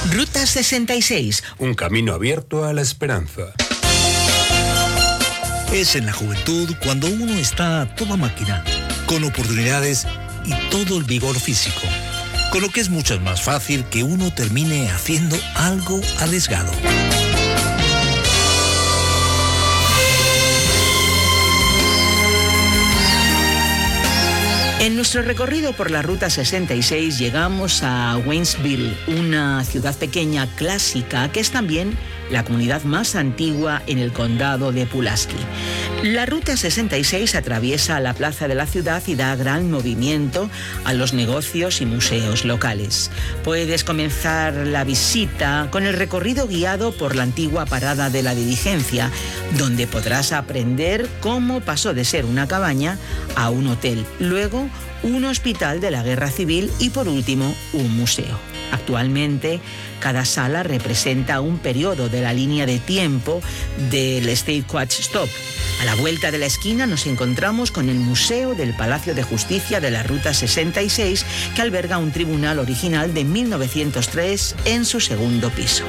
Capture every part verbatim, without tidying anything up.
Ruta sesenta y seis. Un camino abierto a la esperanza. Es en la juventud cuando uno está a toda máquina, con oportunidades y todo el vigor físico, con lo que es mucho más fácil que uno termine haciendo algo arriesgado. En nuestro recorrido por la Ruta sesenta y seis llegamos a Waynesville, una ciudad pequeña clásica que es también la comunidad más antigua en el condado de Pulaski. La Ruta sesenta y seis atraviesa la plaza de la ciudad y da gran movimiento a los negocios y museos locales. Puedes comenzar la visita con el recorrido guiado por la antigua parada de la diligencia, donde podrás aprender cómo pasó de ser una cabaña a un hotel, luego un hospital de la Guerra Civil y por último un museo. Actualmente, cada sala representa un periodo de la línea de tiempo del Stagecoach Stop. A la vuelta de la esquina nos encontramos con el Museo del Palacio de Justicia de la Ruta sesenta y seis, que alberga un tribunal original de mil novecientos tres en su segundo piso.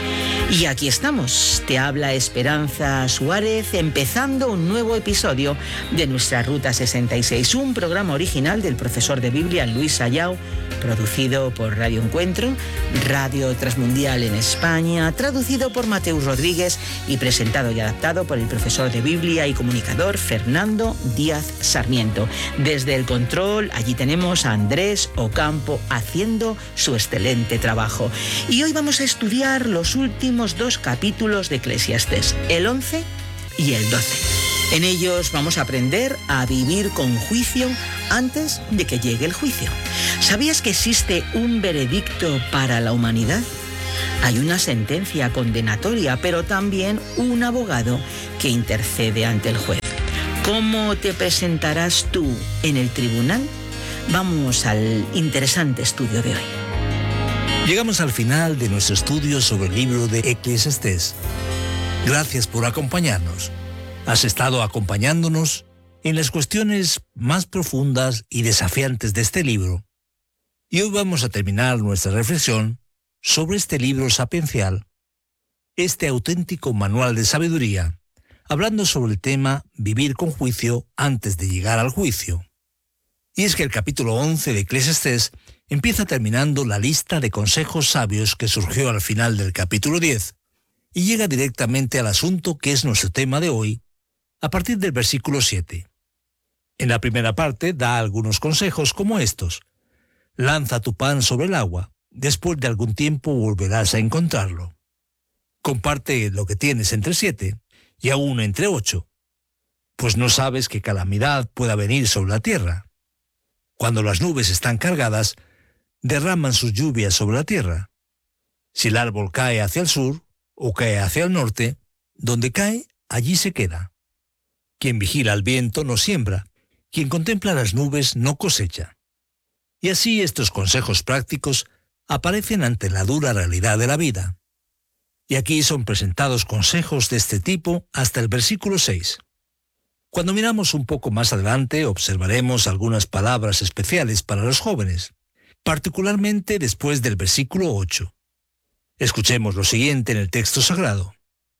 Y aquí estamos, te habla Esperanza Suárez, empezando un nuevo episodio de nuestra Ruta sesenta y seis, un programa original del profesor de Biblia Luis Ayau, producido por Radio Encuentro, Radio Transmundial en España, traducido por Mateus Rodríguez y presentado y adaptado por el profesor de Biblia y comunicador Fernando Díaz Sarmiento. Desde el control, allí tenemos a Andrés Ocampo haciendo su excelente trabajo. Y hoy vamos a estudiar los últimos dos capítulos de Eclesiastés, el once y el doce. En ellos vamos a aprender a vivir con juicio antes de que llegue el juicio. ¿Sabías que existe un veredicto para la humanidad? Hay una sentencia condenatoria, pero también un abogado que intercede ante el juez. ¿Cómo te presentarás tú en el tribunal? Vamos al interesante estudio de hoy. Llegamos al final de nuestro estudio sobre el libro de Eclesiastés. Gracias por acompañarnos. Has estado acompañándonos en las cuestiones más profundas y desafiantes de este libro. Y hoy vamos a terminar nuestra reflexión sobre este libro sapiencial, este auténtico manual de sabiduría, hablando sobre el tema vivir con juicio antes de llegar al juicio. Y es que el capítulo once de Eclesiastés empieza terminando la lista de consejos sabios que surgió al final del capítulo diez y llega directamente al asunto que es nuestro tema de hoy, a partir del versículo siete. En la primera parte da algunos consejos como estos: lanza tu pan sobre el agua, después de algún tiempo volverás a encontrarlo. Comparte lo que tienes entre siete y aún entre ocho, pues no sabes qué calamidad pueda venir sobre la tierra. Cuando las nubes están cargadas, derraman sus lluvias sobre la tierra. Si el árbol cae hacia el sur o cae hacia el norte, donde cae, allí se queda. Quien vigila al viento no siembra, quien contempla las nubes no cosecha. Y así estos consejos prácticos aparecen ante la dura realidad de la vida. Y aquí son presentados consejos de este tipo hasta el versículo seis. Cuando miramos un poco más adelante, observaremos algunas palabras especiales para los jóvenes, particularmente después del versículo ocho. Escuchemos lo siguiente en el texto sagrado.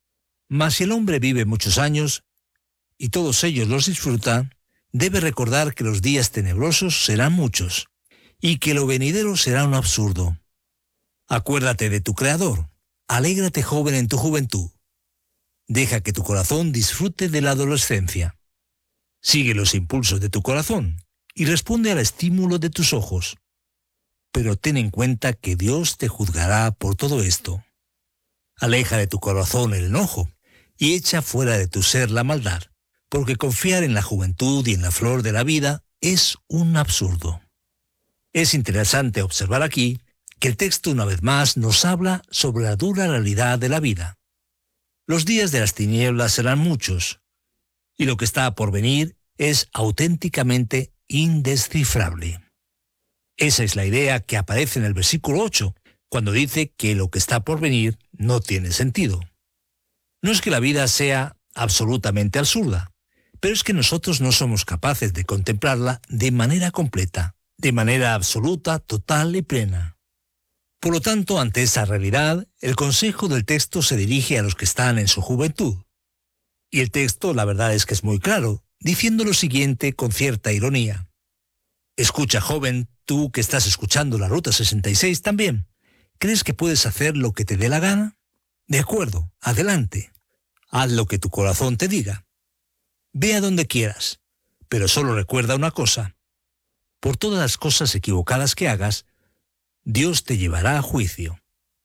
Mas si el hombre vive muchos años, y todos ellos los disfruta, debe recordar que los días tenebrosos serán muchos, y que lo venidero será un absurdo. Acuérdate de tu Creador, alégrate joven en tu juventud. Deja que tu corazón disfrute de la adolescencia. Sigue los impulsos de tu corazón y responde al estímulo de tus ojos. Pero ten en cuenta que Dios te juzgará por todo esto. Aleja de tu corazón el enojo y echa fuera de tu ser la maldad, porque confiar en la juventud y en la flor de la vida es un absurdo. Es interesante observar aquí que el texto una vez más nos habla sobre la dura realidad de la vida. Los días de las tinieblas serán muchos, y lo que está por venir es auténticamente indescifrable. Esa es la idea que aparece en el versículo ocho, cuando dice que lo que está por venir no tiene sentido. No es que la vida sea absolutamente absurda, pero es que nosotros no somos capaces de contemplarla de manera completa, de manera absoluta, total y plena. Por lo tanto, ante esa realidad, el consejo del texto se dirige a los que están en su juventud. Y el texto, la verdad es que es muy claro, diciendo lo siguiente con cierta ironía. Escucha, joven, tú que estás escuchando la Ruta sesenta y seis también. ¿Crees que puedes hacer lo que te dé la gana? De acuerdo, adelante. Haz lo que tu corazón te diga. Ve a donde quieras, pero solo recuerda una cosa. Por todas las cosas equivocadas que hagas, Dios te llevará a juicio.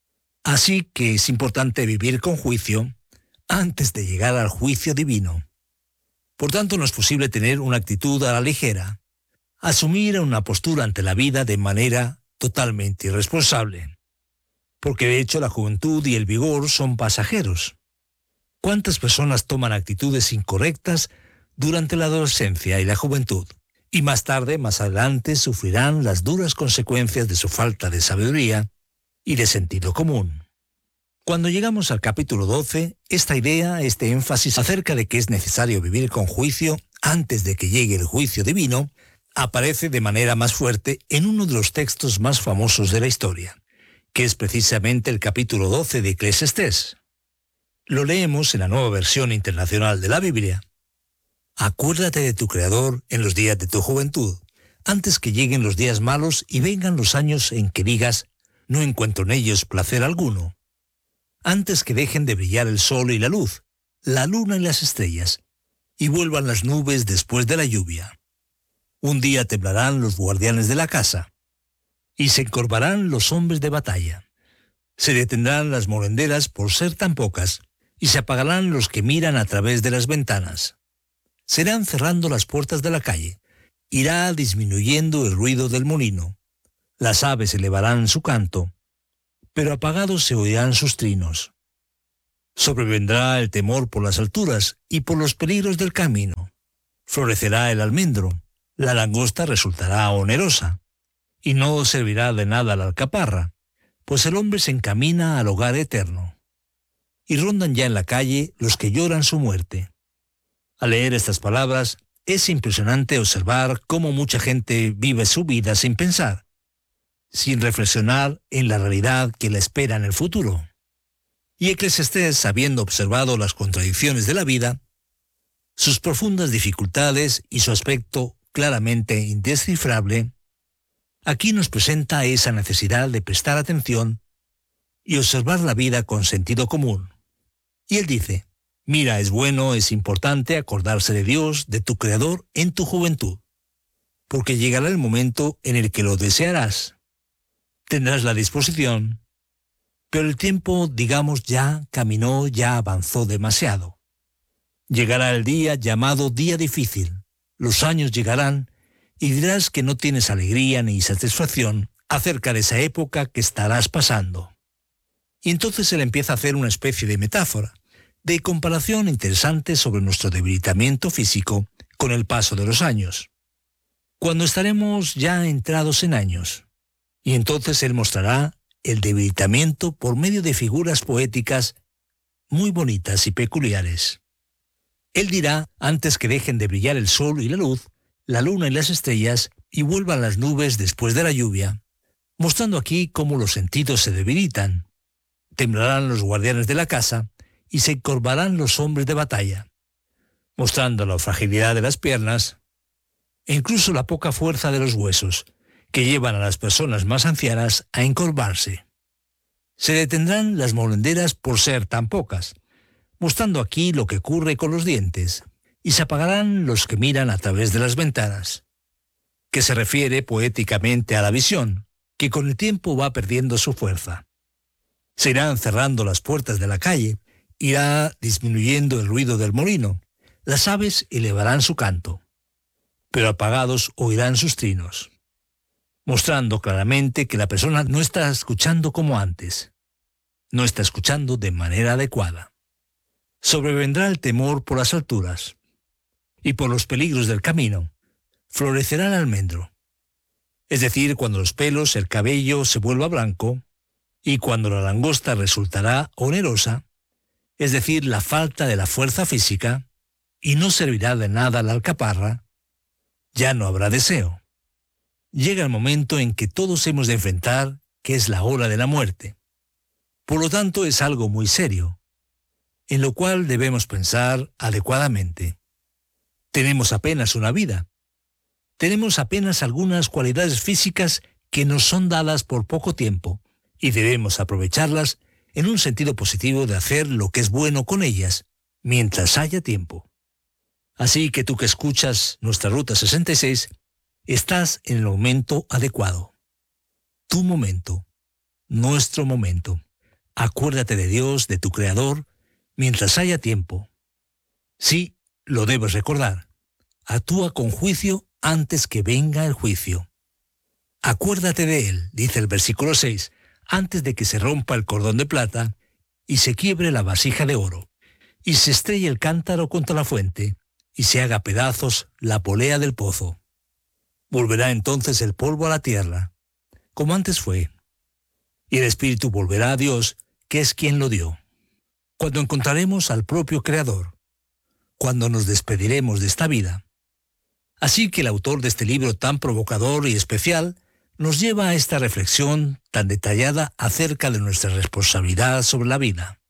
Así que es importante vivir con juicio antes de llegar al juicio divino. Por tanto, no es posible tener una actitud a la ligera, asumir una postura ante la vida de manera totalmente irresponsable. Porque de hecho la juventud y el vigor son pasajeros. ¿Cuántas personas toman actitudes incorrectas durante la adolescencia y la juventud? Y más tarde, más adelante, sufrirán las duras consecuencias de su falta de sabiduría y de sentido común. Cuando llegamos al capítulo doce, esta idea, este énfasis acerca de que es necesario vivir con juicio antes de que llegue el juicio divino, aparece de manera más fuerte en uno de los textos más famosos de la historia, que es precisamente el capítulo doce de Eclesiastés. Lo leemos en la Nueva Versión Internacional de la Biblia. Acuérdate de tu Creador en los días de tu juventud, antes que lleguen los días malos y vengan los años en que digas, no encuentro en ellos placer alguno. Antes que dejen de brillar el sol y la luz, la luna y las estrellas, y vuelvan las nubes después de la lluvia. Un día temblarán los guardianes de la casa, y se encorvarán los hombres de batalla. Se detendrán las molenderas por ser tan pocas, y se apagarán los que miran a través de las ventanas. Serán cerrando las puertas de la calle, irá disminuyendo el ruido del molino. Las aves elevarán su canto, pero apagados se oirán sus trinos. Sobrevendrá el temor por las alturas y por los peligros del camino. Florecerá el almendro, la langosta resultará onerosa, y no servirá de nada la alcaparra, pues el hombre se encamina al hogar eterno. Y rondan ya en la calle los que lloran su muerte. Al leer estas palabras, es impresionante observar cómo mucha gente vive su vida sin pensar, sin reflexionar en la realidad que la espera en el futuro. Y Eclesiastés, habiendo observado las contradicciones de la vida, sus profundas dificultades y su aspecto claramente indescifrable, aquí nos presenta esa necesidad de prestar atención y observar la vida con sentido común. Y él dice, mira, es bueno, es importante acordarse de Dios, de tu Creador, en tu juventud, porque llegará el momento en el que lo desearás. Tendrás la disposición, pero el tiempo, digamos, ya caminó, ya avanzó demasiado. Llegará el día llamado día difícil, los años llegarán y dirás que no tienes alegría ni satisfacción acerca de esa época que estarás pasando. Y entonces él empieza a hacer una especie de metáfora, de comparación interesante sobre nuestro debilitamiento físico con el paso de los años. Cuando estaremos ya entrados en años, y entonces él mostrará el debilitamiento por medio de figuras poéticas muy bonitas y peculiares. Él dirá, antes que dejen de brillar el sol y la luz, la luna y las estrellas, y vuelvan las nubes después de la lluvia, mostrando aquí cómo los sentidos se debilitan. Temblarán los guardianes de la casa, y se encorvarán los hombres de batalla, mostrando la fragilidad de las piernas e incluso la poca fuerza de los huesos, que llevan a las personas más ancianas a encorvarse. Se detendrán las molenderas por ser tan pocas, mostrando aquí lo que ocurre con los dientes, y se apagarán los que miran a través de las ventanas, que se refiere poéticamente a la visión, que con el tiempo va perdiendo su fuerza. Se irán cerrando las puertas de la calle, irá disminuyendo el ruido del molino, las aves elevarán su canto, pero apagados oirán sus trinos, mostrando claramente que la persona no está escuchando como antes, no está escuchando de manera adecuada. Sobrevendrá el temor por las alturas, y por los peligros del camino, florecerá el almendro, es decir, cuando los pelos, el cabello se vuelva blanco, y cuando la langosta resultará onerosa, es decir, la falta de la fuerza física, y no servirá de nada la alcaparra, ya no habrá deseo. Llega el momento en que todos hemos de enfrentar que es la hora de la muerte. Por lo tanto, es algo muy serio, en lo cual debemos pensar adecuadamente. Tenemos apenas una vida. Tenemos apenas algunas cualidades físicas que nos son dadas por poco tiempo y debemos aprovecharlas en un sentido positivo de hacer lo que es bueno con ellas mientras haya tiempo. Así que tú que escuchas nuestra Ruta sesenta y seis, estás en el momento adecuado. Tu momento, nuestro momento. Acuérdate de Dios, de tu Creador, mientras haya tiempo. Sí, lo debes recordar. Actúa con juicio antes que venga el juicio. Acuérdate de Él, dice el versículo seis, antes de que se rompa el cordón de plata y se quiebre la vasija de oro, y se estrelle el cántaro contra la fuente, y se haga pedazos la polea del pozo. Volverá entonces el polvo a la tierra, como antes fue, y el espíritu volverá a Dios, que es quien lo dio. Cuando encontraremos al propio Creador, cuando nos despediremos de esta vida. Así que el autor de este libro tan provocador y especial nos lleva a esta reflexión tan detallada acerca de nuestra responsabilidad sobre la vida.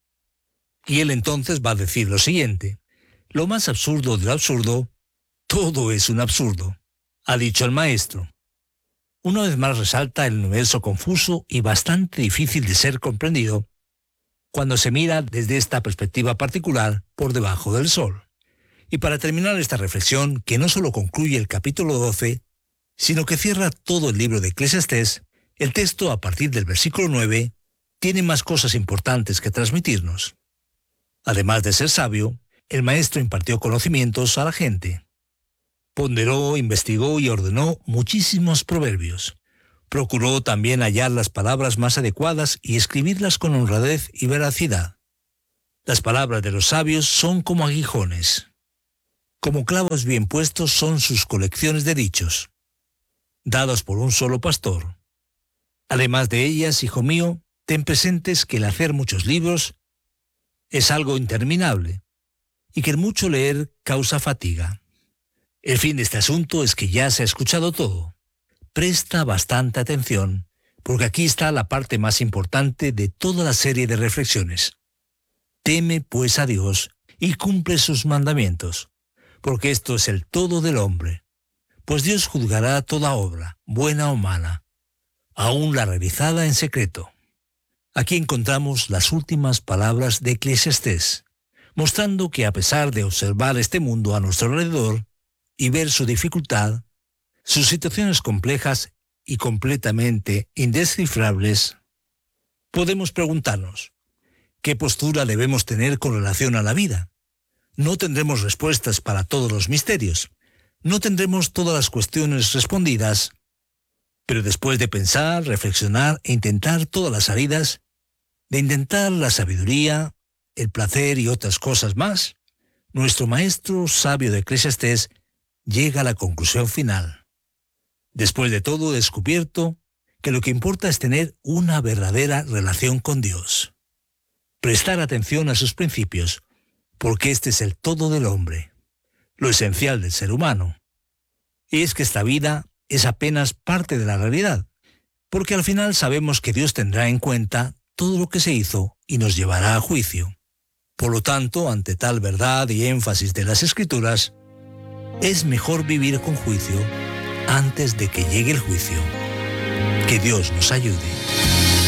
Y él entonces va a decir lo siguiente: lo más absurdo de lo absurdo, todo es un absurdo, ha dicho el maestro. Una vez más resalta el universo confuso y bastante difícil de ser comprendido cuando se mira desde esta perspectiva particular por debajo del sol. Y para terminar esta reflexión, que no solo concluye el capítulo doce, sino que cierra todo el libro de Eclesiastés, el texto a partir del versículo nueve tiene más cosas importantes que transmitirnos. Además de ser sabio, el maestro impartió conocimientos a la gente. Ponderó, investigó y ordenó muchísimos proverbios. Procuró también hallar las palabras más adecuadas y escribirlas con honradez y veracidad. Las palabras de los sabios son como aguijones. Como clavos bien puestos son sus colecciones de dichos, dados por un solo pastor. Además de ellas, hijo mío, ten presentes que el hacer muchos libros es algo interminable y que el mucho leer causa fatiga. El fin de este asunto es que ya se ha escuchado todo. Presta bastante atención, porque aquí está la parte más importante de toda la serie de reflexiones. Teme pues a Dios y cumple sus mandamientos, porque esto es el todo del hombre. Pues Dios juzgará toda obra, buena o mala, aún la realizada en secreto. Aquí encontramos las últimas palabras de Eclesiastés, mostrando que a pesar de observar este mundo a nuestro alrededor y ver su dificultad, sus situaciones complejas y completamente indescifrables, podemos preguntarnos, ¿qué postura debemos tener con relación a la vida? No tendremos respuestas para todos los misterios, no tendremos todas las cuestiones respondidas, pero después de pensar, reflexionar e intentar todas las salidas, de intentar la sabiduría, el placer y otras cosas más, nuestro maestro sabio de Eclesiastés llega a la conclusión final. Después de todo, he descubierto que lo que importa es tener una verdadera relación con Dios. Prestar atención a sus principios, porque este es el todo del hombre, lo esencial del ser humano. Y es que esta vida es apenas parte de la realidad, porque al final sabemos que Dios tendrá en cuenta todo lo que se hizo y nos llevará a juicio. Por lo tanto, ante tal verdad y énfasis de las Escrituras, es mejor vivir con juicio antes de que llegue el juicio. Que Dios nos ayude.